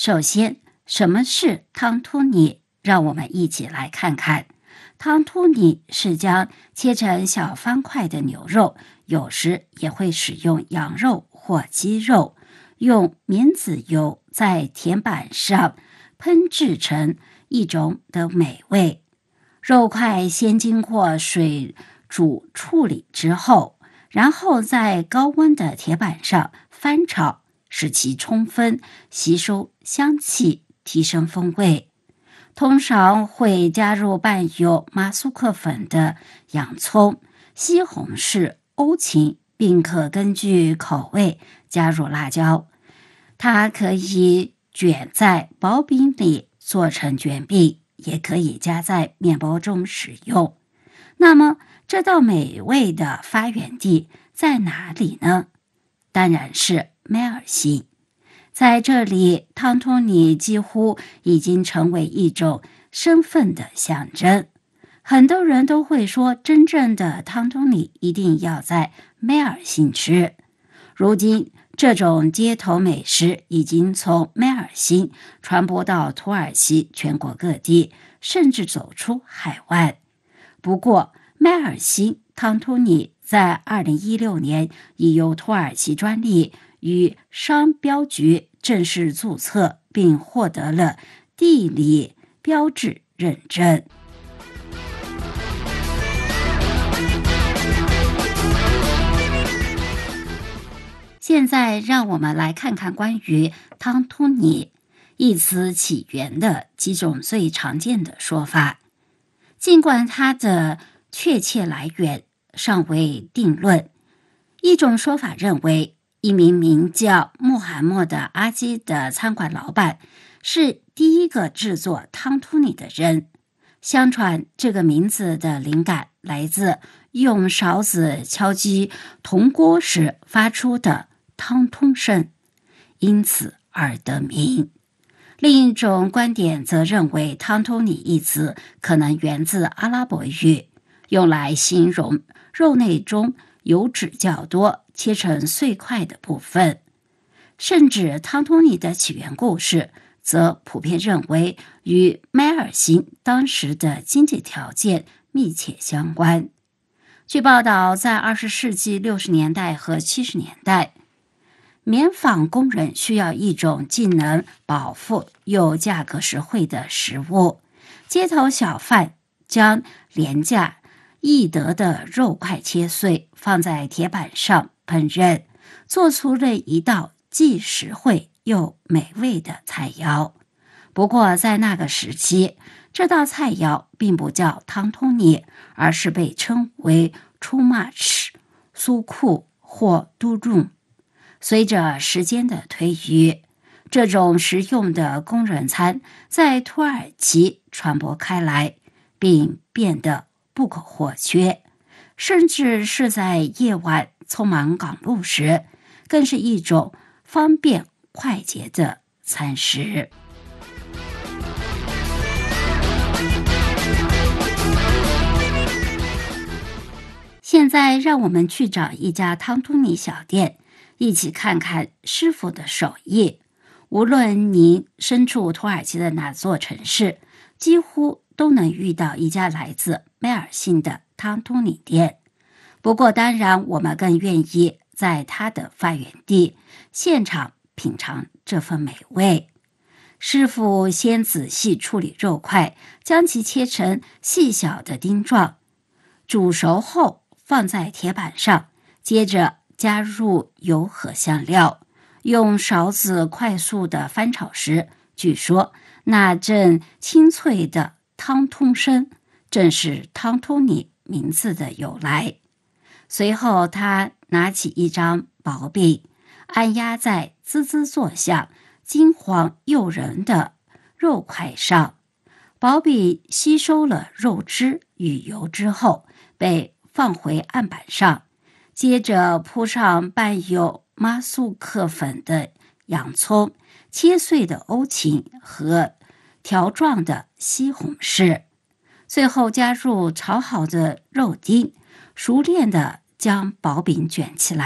首先，什么是汤托尼？让我们一起来看看。汤托尼是将切成小方块的牛肉，有时也会使用羊肉或鸡肉，用棉籽油在铁板上烹制成一种的美味。肉块先经过水煮处理之后，然后在高温的铁板上翻炒，使其充分吸收香气，提升风味。通常会加入伴有马苏克粉的洋葱、西红柿、欧芹，并可根据口味加入辣椒。它可以卷在薄饼里做成卷饼，也可以加在面包中使用。那么，这道美味的发源地在哪里呢？当然是迈尔辛。在这里，汤托尼几乎已经成为一种身份的象征。很多人都会说，真正的汤托尼一定要在迈尔辛吃。如今，这种街头美食已经从迈尔辛传播到土耳其全国各地，甚至走出海湾。不过，迈尔辛汤托尼在2016年已由土耳其专利与商标局正式注册，并获得了地理标志认证。现在让我们来看看关于汤托尼一词起源的几种最常见的说法。尽管它的确切来源尚未定论，一种说法认为，一名名叫穆罕默德·阿基的餐馆老板是第一个制作汤托尼的人。相传这个名字的灵感来自用勺子敲击铜锅时发出的汤通声，因此而得名。另一种观点则认为，汤托尼一词可能源自阿拉伯语，用来形容肉类中油脂较多、切成碎块的部分。甚至汤托尼的起源故事则普遍认为与迈尔辛当时的经济条件密切相关。据报道，在20世纪60年代和70年代，棉纺工人需要一种既能饱腹又价格实惠的食物。街头小贩将廉价易得的肉块切碎，放在铁板上烹饪，做出了一道既实惠又美味的菜肴。不过在那个时期，这道菜肴并不叫汤托尼，而是被称为出马吃、苏库或杜rum。随着时间的推移，这种实用的工人餐在土耳其传播开来，并变得不可或缺，甚至是在夜晚匆忙赶路时，更是一种方便快捷的餐食。现在让我们去找一家汤托尼小店，一起看看师傅的手艺。无论您身处土耳其的哪座城市，几乎都能遇到一家来自迈尔辛的汤托尼店。不过当然，我们更愿意在它的发源地现场品尝这份美味。师傅先仔细处理肉块，将其切成细小的丁状，煮熟后放在铁板上，接着加入油和香料，用勺子快速的翻炒时，据说那阵清脆的汤通声正是汤托尼名字的由来。随后他拿起一张薄饼，按压在滋滋作响、金黄诱人的肉块上。薄饼吸收了肉汁与油之后，被放回案板上，接着铺上伴有马苏克粉的洋葱、切碎的欧芹和条状的西红柿，最后加入炒好的肉丁，熟练地将薄饼卷起来。